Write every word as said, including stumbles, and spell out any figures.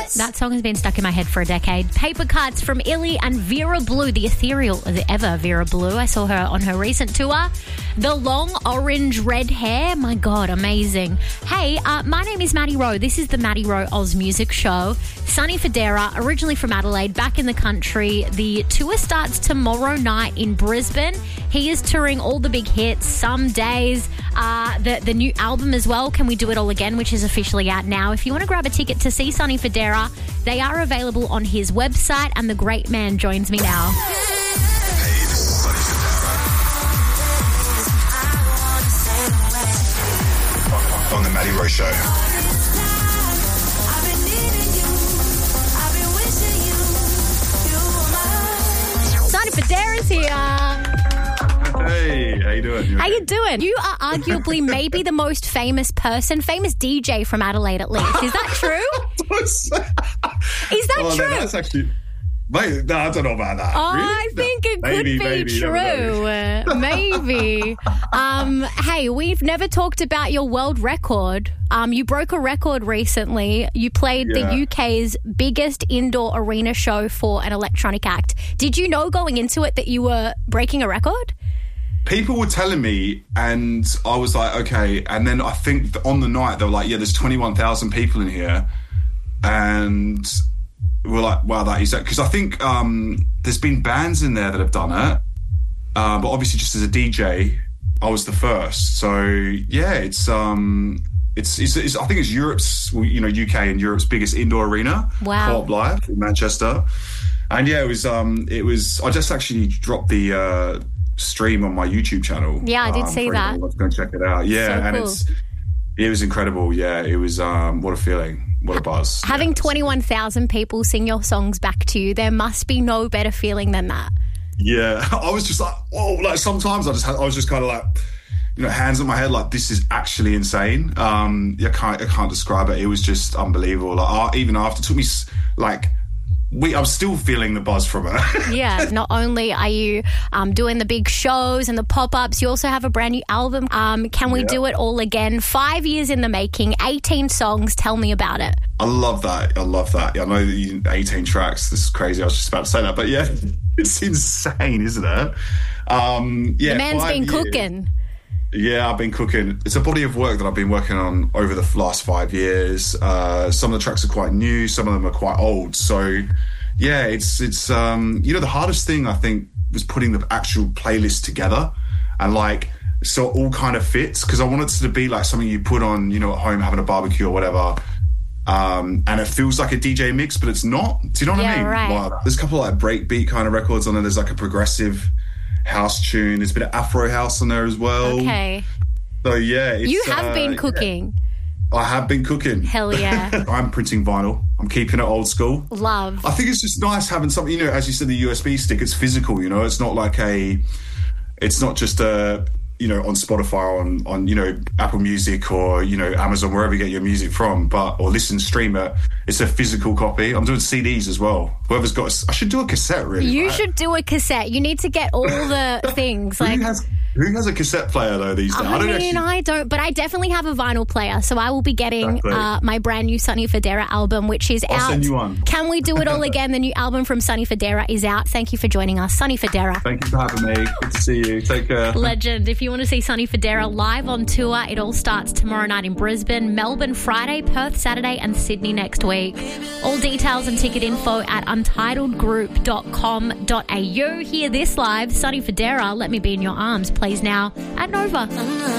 That song has been stuck in my head for a decade. Paper Cuts from Illy and Vera Blue, the ethereal as ever Vera Blue. I saw her on her recent tour. The long orange red hair. My God, amazing. Hey, uh, my name is Maddie Rowe. This is the Maddie Rowe Oz Music Show. Sonny Fodera, originally from Adelaide, back in the country. The tour starts tomorrow night in Brisbane. He is touring all the big hits, Some Days, uh, the, the new album as well, Can We Do It All Again, which is officially out now. If you want to grab a ticket to see Sonny Fodera, they are available on his website, and the great man joins me now. Hey, this is Sonny Fodera on the Maddie Rowe Show. Sonny Fodera's here. Hey, how you doing? You How okay? you doing? You are arguably maybe the most famous person, famous D J from Adelaide at least. Is that true? Is that oh, true? No, that's actually... Mate, no, I don't know about that. I Really? think No. it maybe, could maybe, be you never know. true. Uh, maybe. Um, hey, we've never talked about your world record. Um, you broke a record recently. You played Yeah. the U K's biggest indoor arena show for an electronic act. Did you know going into it that you were breaking a record? People were telling me, and I was like, okay. And then I think that on the night, they were like, yeah, there's twenty-one thousand people in here. And we're like, wow, that is that. Because I think um, there's been bands in there that have done it. Uh, but obviously, just as a D J, I was the first. So, yeah, it's... Um, It's, it's, it's, I think it's Europe's, you know, U K and Europe's biggest indoor arena. Wow. Co-op Live in Manchester. And yeah, it was, um, it was, I just actually dropped the uh, stream on my YouTube channel. Yeah, I did um, see for that. anyone who wants to go and check it out. Yeah, So and cool. it's, it was incredible. Yeah, it was, um, what a feeling. What a buzz. Having yeah, twenty-one thousand people sing your songs back to you, there must be no better feeling than that. Yeah, I was just like, whoa, like sometimes I just had, I was just kind of like, you know, hands on my head, like this is actually insane. Um, I can't, I can't describe it. It was just unbelievable. Like uh, even after, it took me s- like, we, I'm still feeling the buzz from it. Yeah, not only are you um, doing the big shows and the pop-ups, you also have a brand new album. Um, Can We Yeah. Do It All Again? Five years in the making, eighteen songs. Tell me about it. I love that. I love that. I know that you eighteen tracks. This is crazy. I was just about to say that, but yeah, it's insane, isn't it? Um, yeah, The man's five been years. cooking. Yeah, I've been cooking. It's a body of work that I've been working on over the last five years. Uh, some of the tracks are quite new, some of them are quite old. So, yeah, it's it's um, you know, the hardest thing I think was putting the actual playlist together and like so it all kind of fits because I wanted it to be like something you put on, you know, at home having a barbecue or whatever. Um, and it feels like a D J mix, but it's not. Do you know what Yeah, I mean? right. Like, there's a couple of like breakbeat kind of records on there. There's like a progressive house tune. There's a bit of Afro house on there as well. Okay. So yeah, it's, You have uh, been cooking. yeah, I have been cooking. Hell yeah. I'm printing vinyl. I'm keeping it old school. Love. I think it's just nice having something, you know, as you said, the U S B stick, it's physical, you know, it's not like a, it's not just a, you know, on Spotify or on, on, you know, Apple Music or, you know, Amazon, wherever you get your music from, but, or listen, stream it. It's a physical copy. I'm doing C Ds as well. Whoever's got, a, I should do a cassette really. You right? should do a cassette. You need to get all the things. Like, Who has, who has a cassette player though these days? I, don't mean, actually. I don't, but I definitely have a vinyl player, so I will be getting Exactly. uh, my brand new Sonny Fodera album, which is I'll out. send you one. Can We Do It All Again? The new album from Sonny Fodera is out. Thank you for joining us, Sonny Fodera. Thank you for having me. Good to see you. Take care. Legend. If you want to see Sonny Fodera live on tour, it all starts tomorrow night in Brisbane, Melbourne Friday, Perth Saturday, and Sydney next week. All details and ticket info at untitled group dot com dot a u. Hear this live. Sonny Fodera, Let Me Be in Your Arms, plays now at Nova.